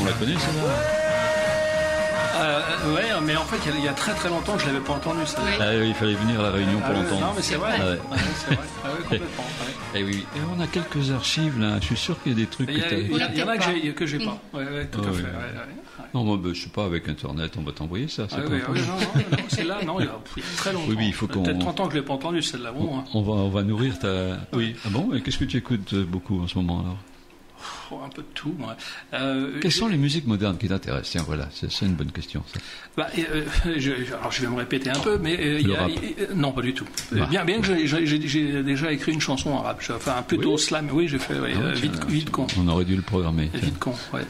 la connais, celle-là? Ouais, mais en fait, il y a très très longtemps que je l'avais pas entendu ça. Oui. Ah oui, il fallait venir à la Réunion pour l'entendre. Non, mais c'est vrai. Ah ouais. C'est vrai. Ah oui, complètement. Ouais. Et oui. Et on a quelques archives là. Je suis sûr qu'il y a des trucs Il y, que tu il y en a que j'ai pas. Ouais, tout à fait. Ouais. Non, moi, je sais pas, avec Internet, on va t'envoyer ça. Ah oui, non, celle-là, non, il y a très longtemps. Oui, il faut qu'on... Peut-être 30 ans que je l'ai pas entendu, celle-là. Bon, on va nourrir ta... Oui. Ah bon? Et qu'est-ce que tu écoutes beaucoup en ce moment alors? Un peu de tout. Moi. Quelles sont les musiques modernes qui t'intéressent? Tiens, voilà, c'est une bonne question. Ça. Alors je vais me répéter un peu, mais non, pas du tout. Ah. Bien que j'ai déjà écrit une chanson en rap, enfin plutôt slam. Oui, j'ai fait vite con. On aurait dû le programmer. Vite con, ouais.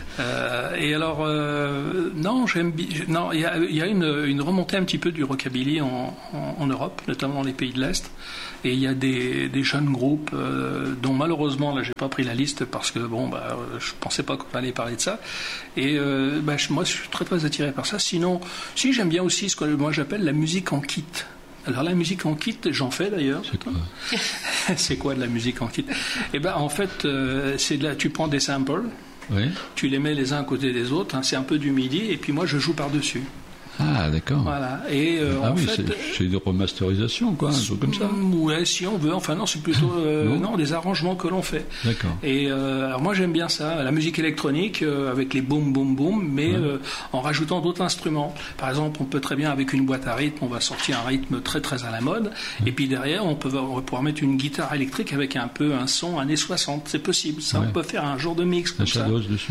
Et alors, non, j'aime bien. Non, il y a une remontée un petit peu du rockabilly en Europe, notamment dans les pays de l'Est. Et il y a des jeunes groupes dont malheureusement là j'ai pas pris la liste parce que je pensais pas qu'on allait parler de ça. Et moi je suis très très attiré par ça. Sinon, si j'aime bien aussi ce que moi j'appelle la musique en kit. Alors la musique en kit, j'en fais d'ailleurs. C'est quoi? C'est quoi de la musique en kit? Eh ben en fait, c'est de là tu prends des samples, oui. Tu les mets les uns à côté des autres. C'est un peu du MIDI et puis moi je joue par dessus. Ah, d'accord. Voilà. Et en fait, c'est une remasterisation, quoi, un peu comme ça. Ouais, si on veut. Enfin, non, c'est plutôt non, des arrangements que l'on fait. D'accord. Et alors moi, j'aime bien ça, la musique électronique avec les boum boum boum, mais en rajoutant d'autres instruments. Par exemple, on peut très bien avec une boîte à rythme, on va sortir un rythme très très à la mode. Et puis derrière, on va pouvoir mettre une guitare électrique avec un peu un son années 60. C'est possible. Ça, on peut faire un genre de mix comme ça. Dessus.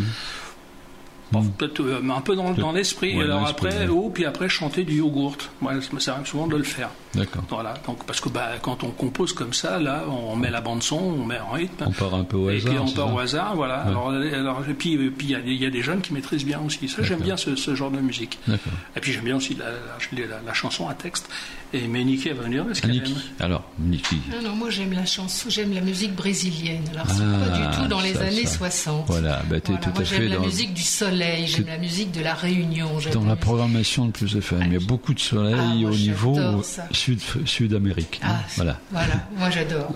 Peut-être un peu dans l'esprit. Ouais, alors après, puis après chanter du yogourt. Moi, ça arrive souvent de le faire. D'accord. Voilà. Donc parce que quand on compose comme ça, là, on met la bande son, on met un rythme. On part un peu au hasard. Et puis on part au hasard, voilà. Ouais. Alors et puis il y a des jeunes qui maîtrisent bien aussi. Ça, j'aime bien ce genre de musique. D'accord. Et puis j'aime bien aussi la chanson à texte. Mais Niki, elle va venir parce qu'elle aime. Alors, Niki. Non, moi j'aime la chanson, j'aime la musique brésilienne. Alors c'est pas du tout dans les années 60. Voilà, tout à moi, fait. J'aime la musique du soleil, j'aime la musique de la Réunion. Dans la programmation de Plus FM, il y a beaucoup de soleil au niveau Sud-Amérique. Voilà, moi j'adore.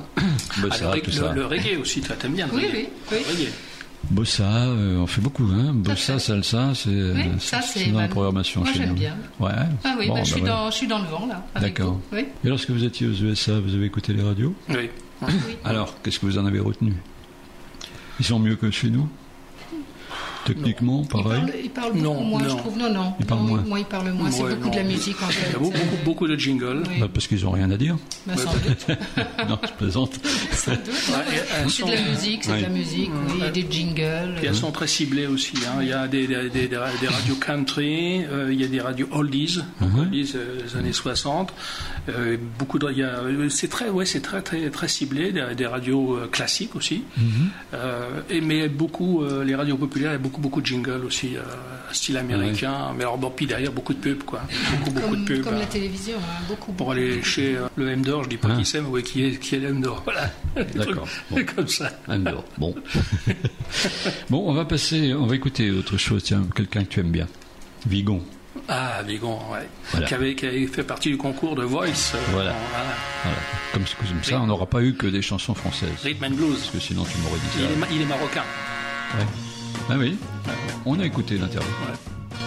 Le reggae aussi, toi t'aimes bien. Oui. Reggae. Bossa, on fait beaucoup, hein. Bossa, salsa, c'est dans la programmation moi, chez nous. Moi j'aime bien. Ouais. Ah oui, je suis dans le vent là. D'accord. Oui. Et lorsque vous étiez aux USA, vous avez écouté les radios? Oui. Alors, qu'est-ce que vous en avez retenu? Ils sont mieux que chez nous? Techniquement, pareil. Il parle beaucoup moins, je trouve. Non. Il parle moins. Moi, il parle moins. C'est beaucoup de la musique en fait. Il y a beaucoup de jingles. Oui. Parce qu'ils n'ont rien à dire. Sans doute. Non, je plaisante. Sans doute. C'est de la musique, oui. Il y a des jingles. Puis elles sont très ciblées aussi. Hein. Il y a des radios country, il y a des radios oldies, oldies des années 60. C'est très ciblé. Des radios classiques aussi. Mais les radios populaires, il y a beaucoup de jingles aussi, style américain. Mais alors, puis derrière, beaucoup de pubs, quoi. Beaucoup de pubs. Comme la télévision, beaucoup. Pour aller chez le M d'or, je dis pas qui c'est, mais qui est le M d'or. Voilà. D'accord. Bon. Comme ça. M d'or. Bon. Bon, on va écouter autre chose. Tiens, quelqu'un que tu aimes bien. Vigon. Ah, Vigon, ouais. Voilà. Qui avait fait partie du concours de Voice. Voilà. Comme ça, on n'aura pas eu que des chansons françaises. Rhythm and Blues. Parce que sinon, tu m'aurais dit ça. Il est marocain. Ouais. Ah oui, on a écouté l'interview. Ouais.